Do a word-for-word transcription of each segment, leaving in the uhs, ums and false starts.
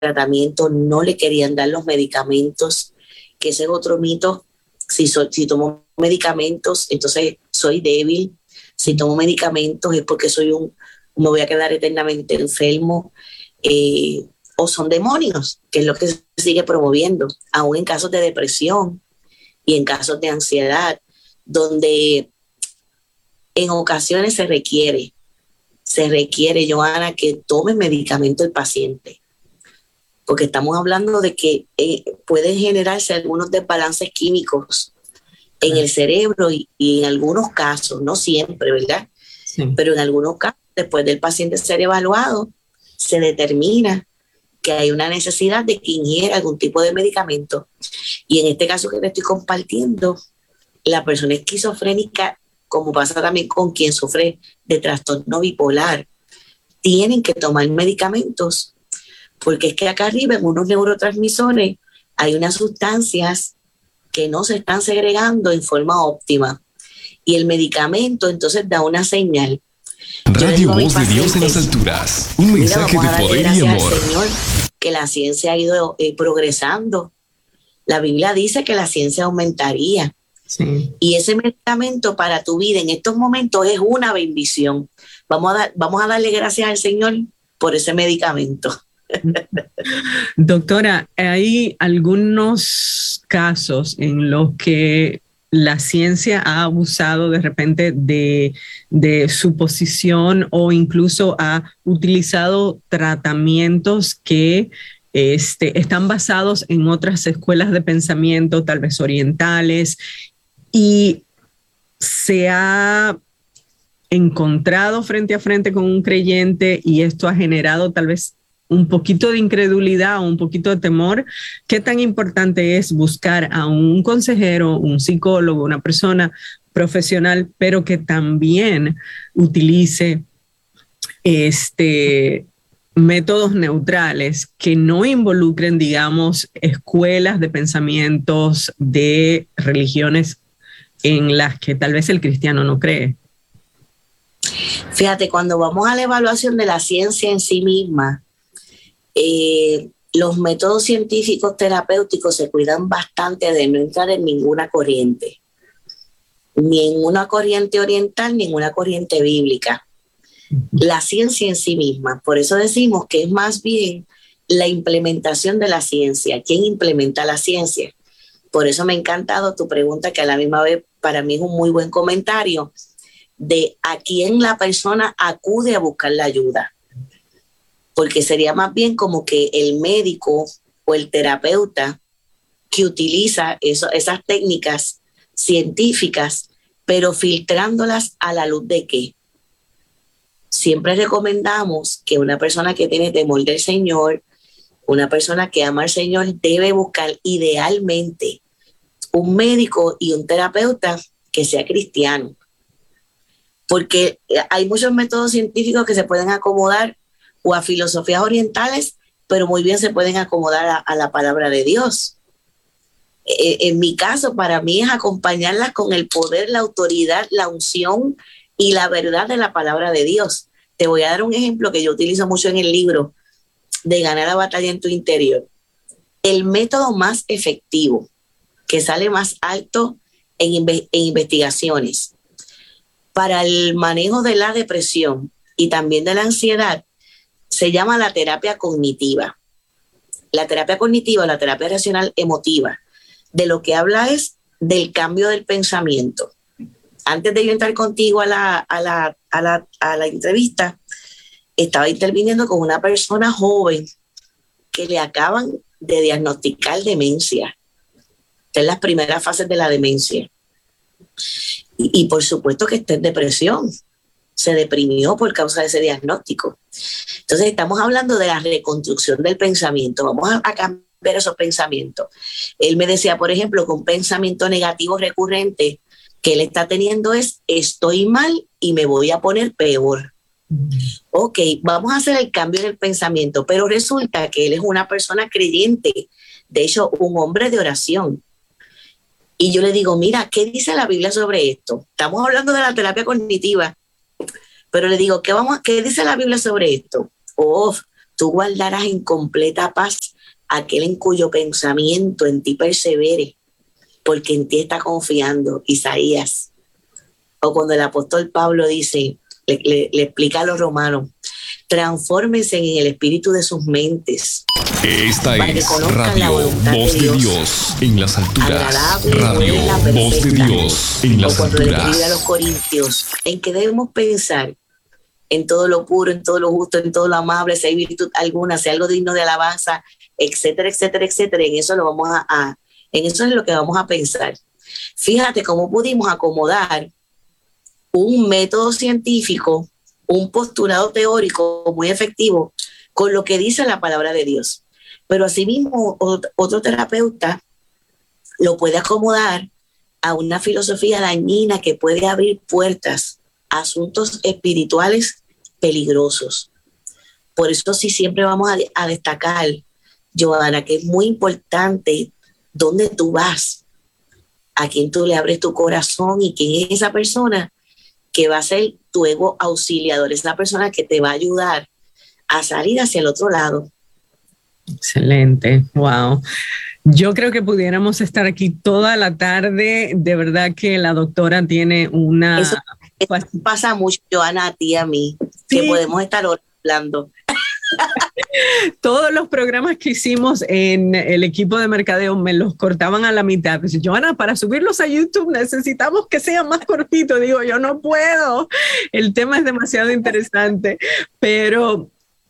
tratamiento, no le querían dar los medicamentos, que ese es otro mito. Si, so, si tomo medicamentos, entonces soy débil. Si tomo medicamentos es porque soy un, me voy a quedar eternamente enfermo. Eh, o son demonios, que es lo que se sigue promoviendo, aún en casos de depresión y en casos de ansiedad, donde en ocasiones se requiere, se requiere, Johanna, que tome medicamento el paciente, porque estamos hablando de que eh, pueden generarse algunos desbalances químicos en el cerebro y, y en algunos casos, no siempre, ¿verdad? Sí. Pero en algunos casos, después del paciente ser evaluado, se determina que hay una necesidad de que ingiera algún tipo de medicamento. Y en este caso que te estoy compartiendo, la persona esquizofrénica, como pasa también con quien sufre de trastorno bipolar, tienen que tomar medicamentos, porque es que acá arriba en unos neurotransmisores hay unas sustancias que no se están segregando en forma óptima. Y el medicamento entonces da una señal. Radio Voz de Dios en las alturas. Un mensaje Mira, de poder y amor. Señor, que la ciencia ha ido eh, progresando. La Biblia dice que la ciencia aumentaría. Sí. Y ese medicamento para tu vida en estos momentos es una bendición. Vamos a, dar, vamos a darle gracias al Señor por ese medicamento. Doctora, hay algunos casos en los que la ciencia ha abusado de repente de, de su posición o incluso ha utilizado tratamientos que este, están basados en otras escuelas de pensamiento, tal vez orientales, y se ha encontrado frente a frente con un creyente y esto ha generado tal vez un poquito de incredulidad o un poquito de temor. ¿Qué tan importante es buscar a un consejero, un psicólogo, una persona profesional, pero que también utilice este, métodos neutrales que no involucren, digamos, escuelas de pensamientos de religiones en las que tal vez el cristiano no cree? Fíjate, cuando vamos a la evaluación de la ciencia en sí misma, Eh, los métodos científicos terapéuticos se cuidan bastante de no entrar en ninguna corriente, ni en una corriente oriental, ni en una corriente bíblica. La ciencia en sí misma, por eso decimos que es más bien la implementación de la ciencia. ¿Quién implementa la ciencia? Por eso me ha encantado tu pregunta, que a la misma vez para mí es un muy buen comentario, de a quién la persona acude a buscar la ayuda. Porque sería más bien como que el médico o el terapeuta que utiliza eso, esas técnicas científicas, pero filtrándolas a la luz de qué. Siempre recomendamos que una persona que tiene temor del Señor, una persona que ama al Señor, debe buscar idealmente un médico y un terapeuta que sea cristiano. Porque hay muchos métodos científicos que se pueden acomodar o a filosofías orientales, pero muy bien se pueden acomodar a, a la palabra de Dios. Eh, en mi caso, para mí es acompañarlas con el poder, la autoridad, la unción y la verdad de la palabra de Dios. Te voy a dar un ejemplo que yo utilizo mucho en el libro de Ganar la batalla en tu interior. El método más efectivo, que sale más alto en, inve- en investigaciones para el manejo de la depresión y también de la ansiedad, se llama la terapia cognitiva. La terapia cognitiva, la terapia racional emotiva, de lo que habla es del cambio del pensamiento. Antes de yo entrar contigo a la, a la, a la, a la entrevista, estaba interviniendo con una persona joven que le acaban de diagnosticar demencia. Esta es las primeras fases de la demencia. Y, y por supuesto que está en depresión. Se deprimió por causa de ese diagnóstico. Entonces estamos hablando de la reconstrucción del pensamiento. Vamos a, a cambiar esos pensamientos. Él me decía, por ejemplo, que un pensamiento negativo recurrente que él está teniendo es: estoy mal y me voy a poner peor. Mm-hmm. Ok, vamos a hacer el cambio en el pensamiento, pero resulta que él es una persona creyente, de hecho un hombre de oración. Y yo le digo, mira, ¿qué dice la Biblia sobre esto? Estamos hablando de la terapia cognitiva, pero le digo, ¿qué, vamos, ¿qué dice la Biblia sobre esto? Oh, tú guardarás en completa paz aquel en cuyo pensamiento en ti persevere, porque en ti está confiando. Isaías. O cuando el apóstol Pablo dice, le, le, le explica a los romanos, transfórmense en el espíritu de sus mentes. Esta es Radio Voz de Dios, Dios en las alturas. Radio Voz de Dios en las o cuando alturas. Le escribe a los corintios, en que debemos pensar en todo lo puro, en todo lo justo, en todo lo amable, si hay virtud alguna, si hay algo digno de alabanza, etcétera, etcétera, etcétera. En eso lo vamos a, a en eso es lo que vamos a pensar. Fíjate cómo pudimos acomodar un método científico, un postulado teórico muy efectivo con lo que dice la palabra de Dios. Pero asimismo, otro terapeuta lo puede acomodar a una filosofía dañina que puede abrir puertas a asuntos espirituales peligrosos. Por eso sí siempre vamos a, a destacar, Johanna, que es muy importante dónde tú vas, a quién tú le abres tu corazón y quién es esa persona que va a ser tu ego auxiliador, es la persona que te va a ayudar a salir hacia el otro lado. Excelente, wow. Yo creo que pudiéramos estar aquí toda la tarde. De verdad que la doctora tiene una... Eso, eso pasa mucho, Johanna, a ti y a mí, sí, que podemos estar hablando. Todos los programas que hicimos en el equipo de mercadeo me los cortaban a la mitad. Pues, Johanna, para subirlos a YouTube necesitamos que sean más cortitos. Digo, yo no puedo. El tema es demasiado interesante, pero...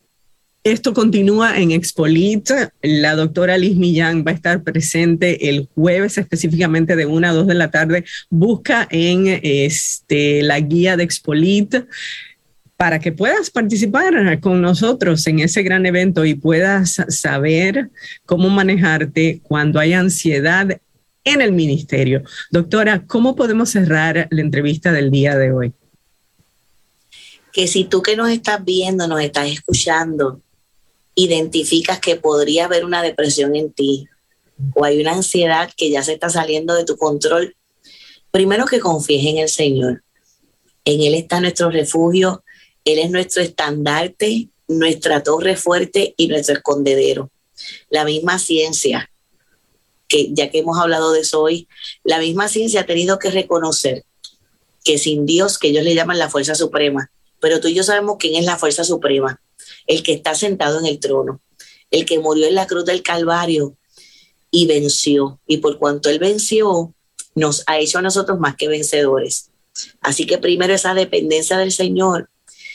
Esto continúa en Expolit. La doctora Liz Millán va a estar presente el jueves, específicamente de una a dos de la tarde. Busca en este, la guía de Expolit para que puedas participar con nosotros en ese gran evento y puedas saber cómo manejarte cuando hay ansiedad en el ministerio. Doctora, ¿cómo podemos cerrar la entrevista del día de hoy? Que si tú que nos estás viendo, nos estás escuchando, identificas que podría haber una depresión en ti o hay una ansiedad que ya se está saliendo de tu control, primero que confíes en el Señor. En Él está nuestro refugio, Él es nuestro estandarte, nuestra torre fuerte y nuestro escondedero. La misma ciencia, que ya que hemos hablado de eso hoy, la misma ciencia ha tenido que reconocer que sin Dios, que ellos le llaman la fuerza suprema, pero tú y yo sabemos quién es la fuerza suprema, el que está sentado en el trono, el que murió en la cruz del Calvario y venció. Y por cuanto Él venció, nos ha hecho a nosotros más que vencedores. Así que primero esa dependencia del Señor,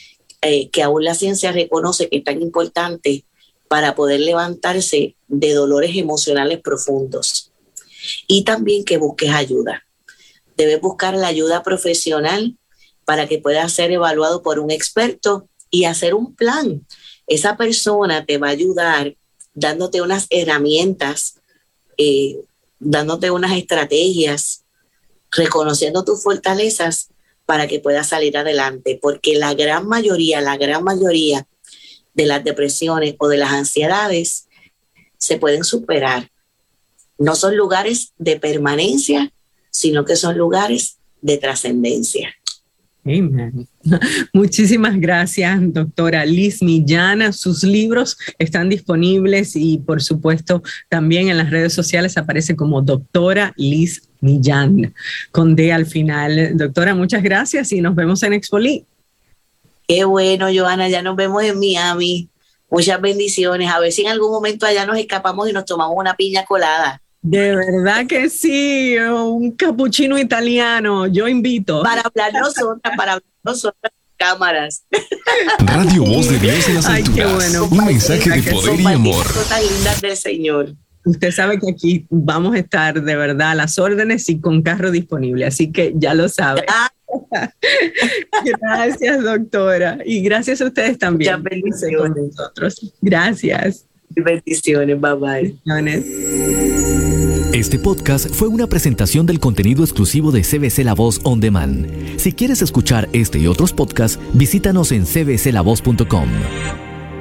eh, que aún la ciencia reconoce que es tan importante para poder levantarse de dolores emocionales profundos. Y también que busques ayuda. Debes buscar la ayuda profesional para que puedas ser evaluado por un experto y hacer un plan. Esa persona te va a ayudar dándote unas herramientas, eh, dándote unas estrategias, reconociendo tus fortalezas para que puedas salir adelante. Porque la gran mayoría, la gran mayoría de las depresiones o de las ansiedades se pueden superar. No son lugares de permanencia, sino que son lugares de trascendencia. Amen. Muchísimas gracias, doctora Liz Millán. Sus libros están disponibles y, por supuesto, también en las redes sociales aparece como doctora Liz Millán, con D al final. Doctora, muchas gracias y nos vemos en Expolit. Qué bueno, Johanna, ya nos vemos en Miami. Muchas bendiciones. A ver si en algún momento allá nos escapamos y nos tomamos una piña colada. De verdad que sí, un cappuccino italiano, yo invito. Para hablar nosotras, para hablar nosotras cámaras. Radio Voz de Dios en las Ay, alturas. qué bueno. Un mensaje de poder y amor. Cosas lindas del Señor. Usted sabe que aquí vamos a estar de verdad a las órdenes y con carro disponible, así que ya lo sabe. Gracias, doctora. Y gracias a ustedes también. Muchas bendiciones. Con nosotros. Gracias. Bendiciones, bye bye. Bendiciones. Este podcast fue una presentación del contenido exclusivo de C B C La Voz On Demand. Si quieres escuchar este y otros podcasts, visítanos en c b c la voz punto com.